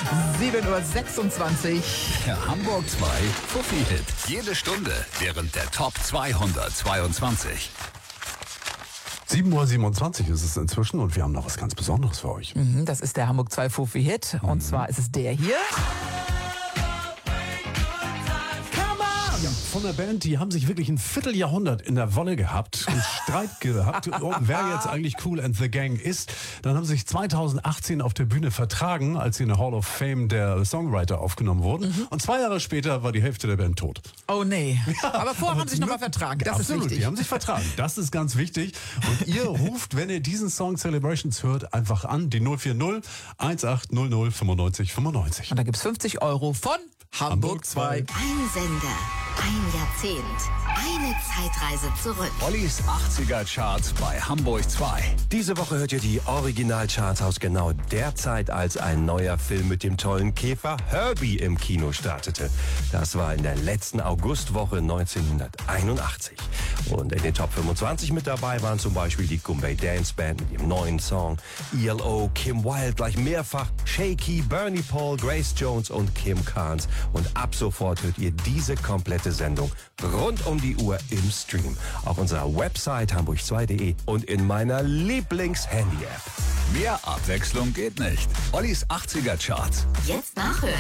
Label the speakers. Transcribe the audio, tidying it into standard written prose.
Speaker 1: 7:26 Uhr.
Speaker 2: Der Hamburg 2 Fuffi-Hit. Jede Stunde während der Top 222.
Speaker 3: 7:27 Uhr ist es inzwischen und wir haben noch was ganz Besonderes für euch.
Speaker 1: Das ist der Hamburg 2 Fuffi-Hit. Und zwar ist es der hier.
Speaker 3: Von der Band, die haben sich wirklich ein Vierteljahrhundert in der Wolle gehabt und Streit gehabt, wer jetzt eigentlich Kool and the Gang ist. Dann haben sie sich 2018 auf der Bühne vertragen, als sie in der Hall of Fame der Songwriter aufgenommen wurden. Und 2 Jahre später war die Hälfte der Band tot.
Speaker 1: Oh nee. Aber vorher haben sie sich nochmal vertragen. Das
Speaker 3: Absolut,
Speaker 1: ist wichtig.
Speaker 3: die haben sich vertragen. Das ist ganz wichtig. Und ihr ruft, wenn ihr diesen Song Celebrations hört, einfach an, die 040 1800 95 95.
Speaker 1: Und da gibt's 50 € von Hamburg 2.
Speaker 4: Ein Sender, ein Jahrzehnt, eine Zeitreise zurück.
Speaker 2: Ollis 80er Charts bei Hamburg 2.
Speaker 5: Diese Woche hört ihr die Originalcharts aus genau der Zeit, als ein neuer Film mit dem tollen Käfer Herbie im Kino startete. Das war in der letzten Augustwoche 1981. Und in den Top 25 mit dabei waren zum Beispiel die Goombay Dance Band mit ihrem neuen Song, ELO, Kim Wilde gleich mehrfach, Shaky, Bernie Paul, Grace Jones und Kim Carnes. Und ab sofort hört ihr diese komplette Sendung rund um die Uhr im Stream. Auf unserer Website hamburg2.de und in meiner Lieblings-Handy-App.
Speaker 2: Mehr Abwechslung geht nicht. Ollis 80er Charts.
Speaker 4: Jetzt nachhören.